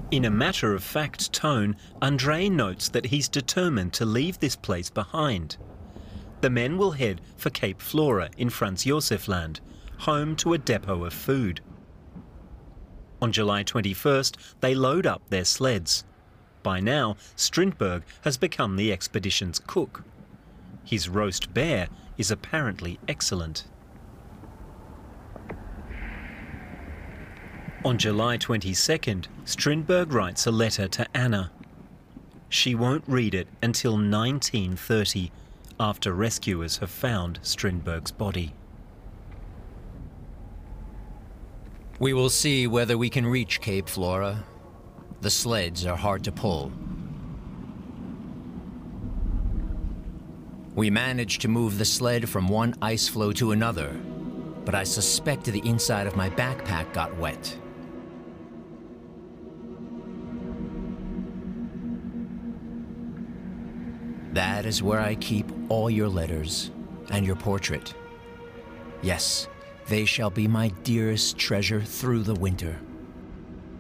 In a matter-of-fact tone, Andrei notes that he's determined to leave this place behind. The men will head for Cape Flora in Franz Josef Land, home to a depot of food. On July 21st, they load up their sleds. By now, Strindberg has become the expedition's cook. His roast bear is apparently excellent. On July 22nd, Strindberg writes a letter to Anna. She won't read it until 1930, after rescuers have found Strindberg's body. We will see whether we can reach Cape Flora. The sleds are hard to pull. We managed to move the sled from one ice floe to another, but I suspect the inside of my backpack got wet. That is where I keep all your letters and your portrait. Yes, they shall be my dearest treasure through the winter.